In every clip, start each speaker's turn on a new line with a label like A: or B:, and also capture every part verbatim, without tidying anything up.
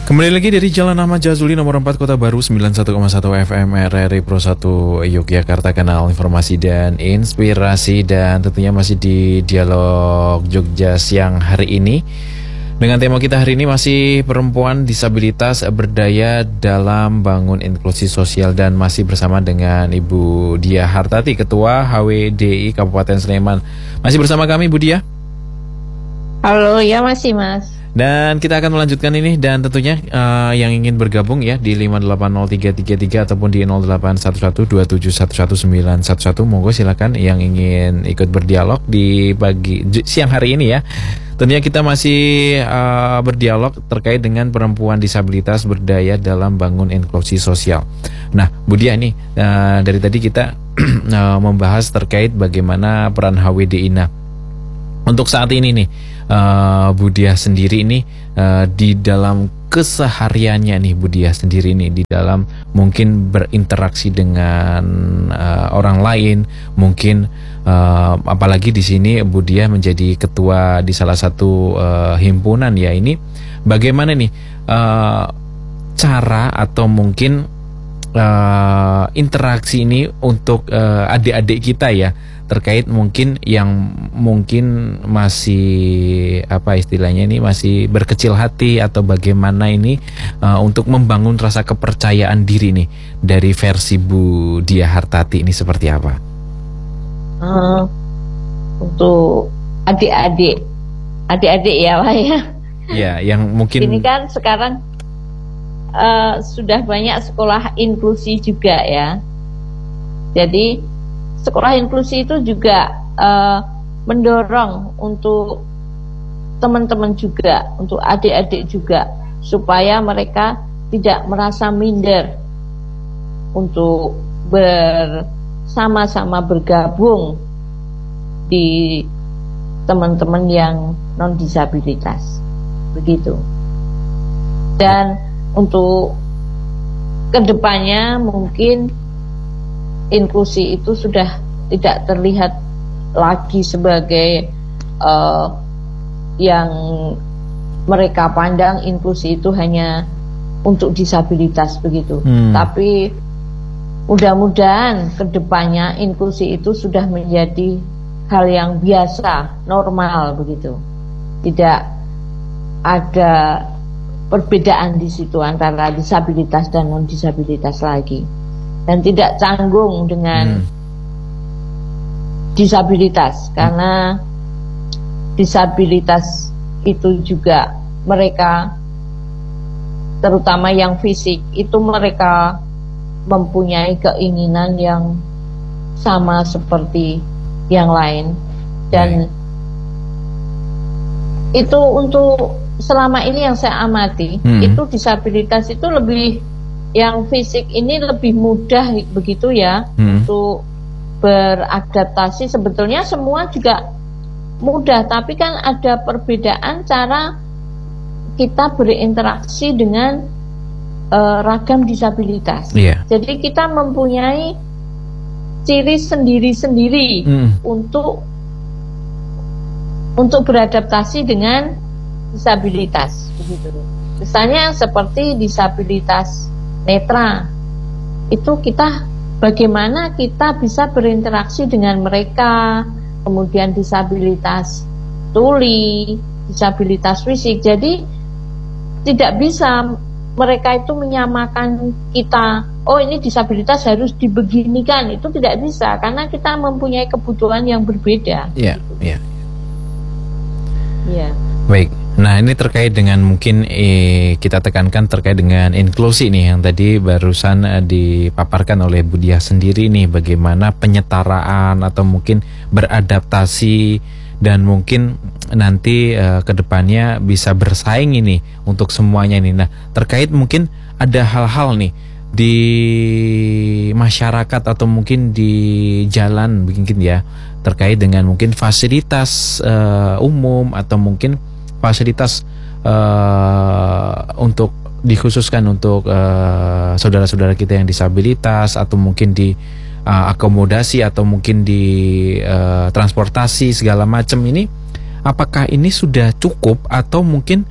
A: Kembali lagi dari Jalan Ahmad Jazuli nomor empat Kota Baru sembilan puluh satu koma satu F M R R I Pro satu Yogyakarta, kanal informasi dan inspirasi, dan tentunya masih di Dialog Jogja siang hari ini. Dengan tema kita hari ini masih perempuan disabilitas berdaya dalam bangun inklusi sosial, dan masih bersama dengan Ibu Diah Hartati, Ketua H W D I Kabupaten Sleman. Masih bersama kami Ibu Diah?
B: Halo, ya masih Mas.
A: Dan kita akan melanjutkan ini, dan tentunya uh, yang ingin bergabung ya di lima delapan nol tiga tiga tiga ataupun di nol delapan satu satu dua tujuh satu satu sembilan satu satu, monggo silakan yang ingin ikut berdialog di pagi siang hari ini ya. Tentunya kita masih uh, berdialog terkait dengan perempuan disabilitas berdaya dalam bangun inklusi sosial. Nah, Bu Diah nih, uh, dari tadi kita uh, membahas terkait bagaimana peran H W D I. Nah, untuk saat ini nih, uh, Bu Diah sendiri ini uh, di dalam kesehariannya nih, Bu Diah sendiri nih di dalam mungkin berinteraksi dengan uh, orang lain, mungkin uh, apalagi di sini Bu Diah menjadi ketua di salah satu uh, himpunan ya, ini bagaimana nih uh, cara atau mungkin uh, interaksi ini untuk uh, adik-adik kita ya, terkait mungkin yang mungkin masih apa istilahnya ini masih berkecil hati, atau bagaimana ini uh, untuk membangun rasa kepercayaan diri nih dari versi Bu Diah Hartati ini seperti apa?
B: Uh, untuk adik-adik, adik-adik ya Pak ya.
A: Ya, yang mungkin
B: ini kan sekarang uh, sudah banyak sekolah inklusi juga ya. Jadi sekolah inklusi itu juga uh, mendorong untuk teman-teman juga, untuk adik-adik juga, supaya mereka tidak merasa minder untuk bersama-sama bergabung di teman-teman yang non-disabilitas, begitu. Dan untuk kedepannya mungkin inklusi itu sudah tidak terlihat lagi sebagai uh, yang mereka pandang inklusi itu hanya untuk disabilitas begitu. Hmm. Tapi mudah-mudahan kedepannya inklusi itu sudah menjadi hal yang biasa, normal begitu. Tidak ada perbedaan di situ antara disabilitas dan non-disabilitas lagi. Dan tidak canggung dengan hmm. disabilitas, karena disabilitas itu juga mereka, terutama yang fisik, itu mereka mempunyai keinginan yang sama seperti yang lain. Dan hmm. itu untuk selama ini yang saya amati, hmm. itu disabilitas itu lebih, yang fisik ini lebih mudah begitu ya, hmm. untuk beradaptasi. Sebetulnya semua juga mudah, tapi kan ada perbedaan cara kita berinteraksi dengan uh, ragam disabilitas. Yeah. Jadi kita mempunyai ciri sendiri-sendiri hmm. untuk untuk beradaptasi dengan disabilitas begitu. Misalnya seperti disabilitas netra, itu kita bagaimana kita bisa berinteraksi dengan mereka. Kemudian disabilitas tuli, disabilitas fisik, jadi tidak bisa mereka itu menyamakan kita, oh ini disabilitas harus dibeginikan, itu tidak bisa, karena kita mempunyai kebutuhan yang berbeda.
A: Iya, iya.
B: Iya.
A: Baik. Nah, ini terkait dengan mungkin eh, kita tekankan terkait dengan inklusi nih yang tadi barusan eh, dipaparkan oleh Bu Diah sendiri nih, bagaimana penyetaraan atau mungkin beradaptasi, dan mungkin nanti eh, kedepannya bisa bersaing ini untuk semuanya nih. Nah, terkait mungkin ada hal-hal nih di masyarakat atau mungkin di jalan mungkin ya, terkait dengan mungkin fasilitas eh, umum atau mungkin fasilitas uh, untuk dikhususkan untuk uh, saudara-saudara kita yang disabilitas, atau mungkin di uh, akomodasi, atau mungkin di uh, transportasi segala macam ini, apakah ini sudah cukup atau mungkin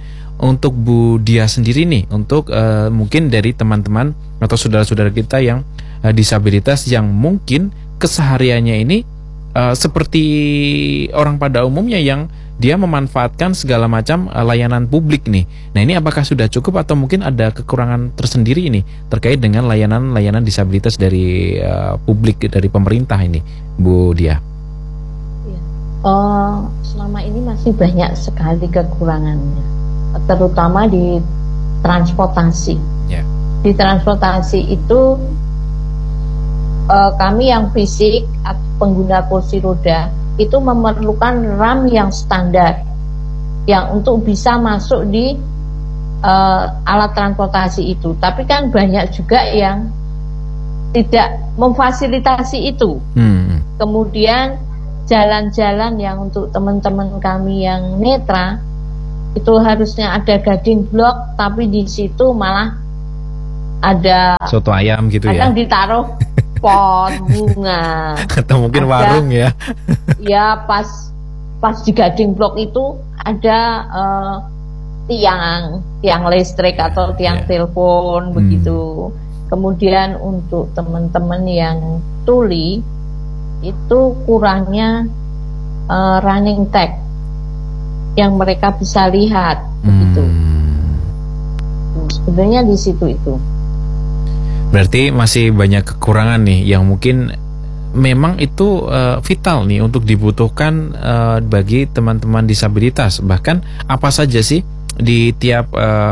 A: untuk Bu Dia sendiri nih, untuk uh, mungkin dari teman-teman atau saudara-saudara kita yang uh, disabilitas yang mungkin kesehariannya ini uh, seperti orang pada umumnya yang dia memanfaatkan segala macam uh, layanan publik nih. Nah, ini apakah sudah cukup atau mungkin ada kekurangan tersendiri ini terkait dengan layanan-layanan disabilitas dari uh, publik, dari pemerintah ini, Bu Dia?
B: Ya. Uh, selama ini masih banyak sekali kekurangannya, terutama di transportasi. Yeah. Di transportasi itu uh, kami yang fisik pengguna kursi roda itu memerlukan ram yang standar yang untuk bisa masuk di uh, alat transportasi itu. Tapi kan banyak juga yang tidak memfasilitasi itu. Hmm. Kemudian jalan-jalan yang untuk teman-teman kami yang netra itu harusnya ada guiding block, tapi di situ malah ada
A: soto ayam gitu ya.
B: Kadang ditaruh pot bunga
A: atau mungkin ada, warung ya.
B: Ya pas pas di guiding block itu ada uh, tiang tiang listrik atau tiang yeah. telepon hmm. begitu. Kemudian untuk teman-teman yang tuli itu kurangnya uh, running tag yang mereka bisa lihat hmm. begitu. Sebenarnya di situ itu.
A: Berarti masih banyak kekurangan nih yang mungkin memang itu uh, vital nih untuk dibutuhkan uh, bagi teman-teman disabilitas. Bahkan apa saja sih di tiap uh,